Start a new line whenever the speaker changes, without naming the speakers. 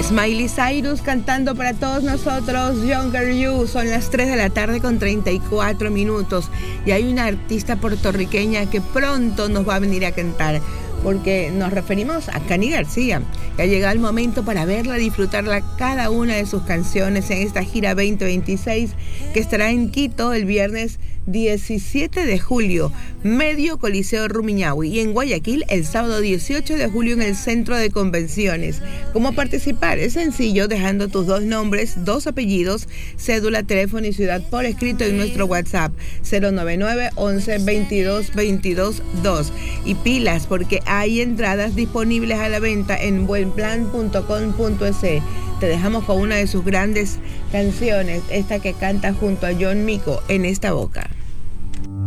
Miley Cyrus cantando para todos nosotros Younger You. Son las 3 de la tarde con 34 minutos y hay una artista puertorriqueña que pronto nos va a venir a cantar, porque nos referimos a Cani García. Ya ha llegado el momento para verla, disfrutarla cada una de sus canciones en esta gira 2026 que estará en Quito el viernes 17 de julio, Medio Coliseo Rumiñahui, y en Guayaquil el sábado 18 de julio en el Centro de Convenciones. ¿Cómo participar? Es sencillo, dejando tus 2 nombres, 2 apellidos, cédula, teléfono y ciudad por escrito en nuestro WhatsApp 099 11 22 22 2. Y pilas, porque hay entradas disponibles a la venta en buenplan.com.es. Te dejamos con una de sus grandes canciones, esta que canta junto a John Mico, En esta boca.